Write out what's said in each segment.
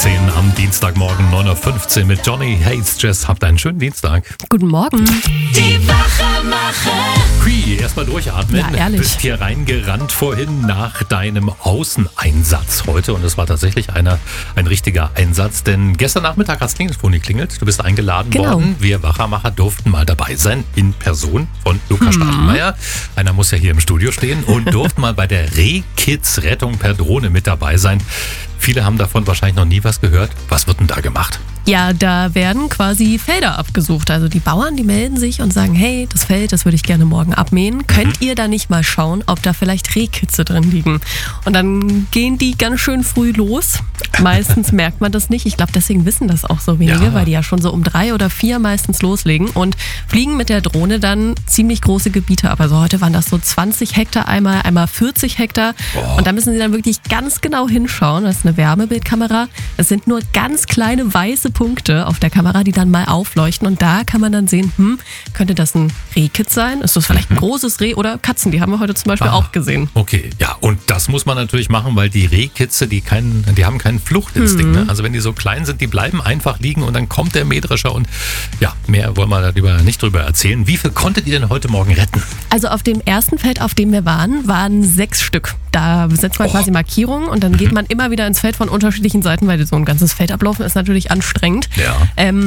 10 am Dienstagmorgen 9.15 Uhr mit Johnny Hates Jazz. Habt einen schönen Dienstag. Guten Morgen. Die Wachermacher. Hui, erstmal durchatmen. Ja, ehrlich. Bist hier reingerannt vorhin nach deinem Außeneinsatz heute und es war tatsächlich ein richtiger Einsatz, denn gestern Nachmittag hat das Telefon geklingelt. Du bist eingeladen worden. Wir Wachermacher durften mal dabei sein, in Person von Lukas Stachelmeier. Einer muss ja hier im Studio stehen und durften mal bei der Rehkids-Rettung per Drohne mit dabei sein. Viele haben davon wahrscheinlich noch nie was gehört. Was wird denn da gemacht? Ja, da werden quasi Felder abgesucht. Also die Bauern, die melden sich und sagen, hey, das Feld, das würde ich gerne morgen abmähen. Könnt ihr da nicht mal schauen, ob da vielleicht Rehkitze drin liegen? Und dann gehen die ganz schön früh los. Meistens merkt man das nicht. Ich glaube, deswegen wissen das auch so wenige, weil die ja schon so um 3 oder 4 meistens loslegen und fliegen mit der Drohne dann ziemlich große Gebiete ab. Also heute waren das so 20 Hektar einmal 40 Hektar. Und da müssen sie dann wirklich ganz genau hinschauen. Das ist eine Wärmebildkamera. Es sind nur ganz kleine weiße Punkte auf der Kamera, die dann mal aufleuchten und da kann man dann sehen, könnte das ein Rehkitz sein? Ist das vielleicht ein großes Reh oder Katzen? Die haben wir heute zum Beispiel auch gesehen. Okay, ja, und das muss man natürlich machen, weil die Rehkitze, die haben keinen Fluchtinstinkt. Ne? Also wenn die so klein sind, die bleiben einfach liegen und dann kommt der Mähdrescher und ja, mehr wollen wir nicht drüber erzählen. Wie viel konntet ihr denn heute Morgen retten? Also auf dem ersten Feld, auf dem wir waren 6 Stück. Da setzt man quasi Markierungen und dann geht man immer wieder ins Feld von unterschiedlichen Seiten, weil so ein ganzes Feld ablaufen ist natürlich anstrengend. Ja.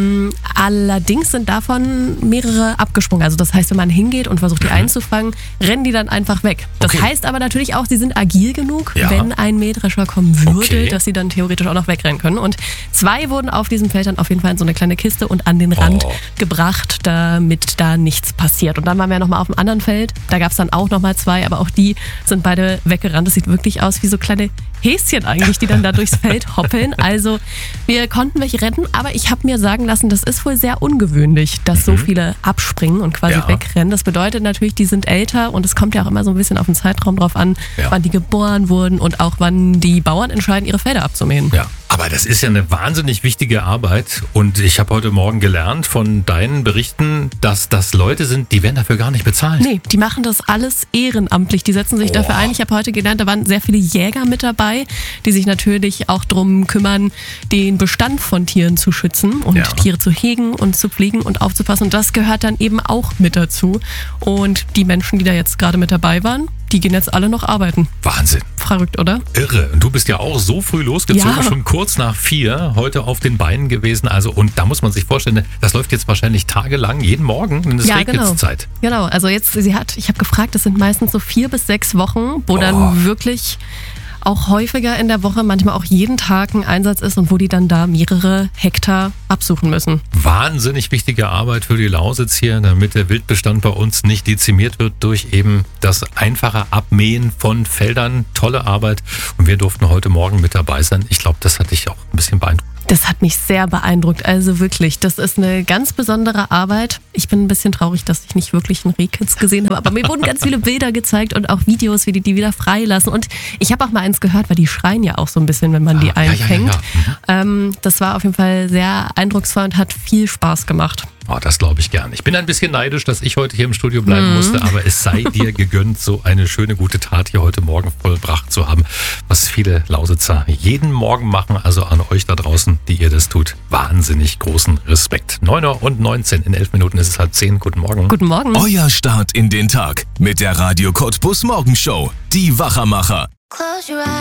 Allerdings sind davon mehrere abgesprungen. Also das heißt, wenn man hingeht und versucht, die einzufangen, rennen die dann einfach weg. Das heißt aber natürlich auch, sie sind agil genug, wenn ein Mähdrescher kommen würde, dass sie dann theoretisch auch noch wegrennen können. Und 2 wurden auf diesem Feld dann auf jeden Fall in so eine kleine Kiste und an den Rand gebracht, damit da nichts passiert. Und dann waren wir nochmal auf dem anderen Feld. Da gab es dann auch nochmal 2, aber auch die sind beide weggerannt. Das sieht wirklich aus wie so kleine Häschen eigentlich, die dann da durchs Feld hoppeln. Also wir konnten welche retten, aber ich habe mir sagen lassen, das ist wohl sehr ungewöhnlich, dass so viele abspringen und quasi wegrennen. Das bedeutet natürlich, die sind älter und es kommt ja auch immer so ein bisschen auf den Zeitraum drauf an, wann die geboren wurden und auch wann die Bauern entscheiden, ihre Felder abzumähen. Ja. Aber das ist ja eine wahnsinnig wichtige Arbeit und ich habe heute Morgen gelernt von deinen Berichten, dass das Leute sind, die werden dafür gar nicht bezahlt. Nee, die machen das alles ehrenamtlich, die setzen sich dafür ein. Ich habe heute gelernt, da waren sehr viele Jäger mit dabei, die sich natürlich auch darum kümmern, den Bestand von Tieren zu schützen und Tiere zu hegen und zu pflegen und aufzupassen und das gehört dann eben auch mit dazu. Und die Menschen, die da jetzt gerade mit dabei waren, die gehen jetzt alle noch arbeiten. Wahnsinn. Verrückt, oder? Irre. Und du bist ja auch so früh losgezogen, schon kurz nach 4, heute auf den Beinen gewesen. Also, und da muss man sich vorstellen, das läuft jetzt wahrscheinlich tagelang, jeden Morgen, in der Rehkitz-Zeit. Genau, also jetzt, ich habe gefragt, das sind meistens so 4 bis 6 Wochen, wo dann wirklich auch häufiger in der Woche, manchmal auch jeden Tag ein Einsatz ist und wo die dann da mehrere Hektar absuchen müssen. Wahnsinnig wichtige Arbeit für die Lausitz hier, damit der Wildbestand bei uns nicht dezimiert wird durch eben das einfache Abmähen von Feldern. Tolle Arbeit und wir durften heute Morgen mit dabei sein. Ich glaube, das hat dich auch ein bisschen beeindruckt. Das hat mich sehr beeindruckt, also wirklich, das ist eine ganz besondere Arbeit. Ich bin ein bisschen traurig, dass ich nicht wirklich einen Rehkitz gesehen habe, aber mir wurden ganz viele Bilder gezeigt und auch Videos, wie die wieder freilassen. Und ich habe auch mal eins gehört, weil die schreien ja auch so ein bisschen, wenn man die einfängt. Das war auf jeden Fall sehr eindrucksvoll und hat viel Spaß gemacht. Oh, das glaube ich gern. Ich bin ein bisschen neidisch, dass ich heute hier im Studio bleiben musste, aber es sei dir gegönnt, so eine schöne, gute Tat hier heute Morgen vollbracht zu haben, was viele Lausitzer jeden Morgen machen. Also an euch da draußen, die ihr das tut, wahnsinnig großen Respekt. 9:19 in 11 Minuten ist es 9:30. Guten Morgen. Guten Morgen. Euer Start in den Tag mit der Radio Cottbus Morgenshow. Die Wachermacher.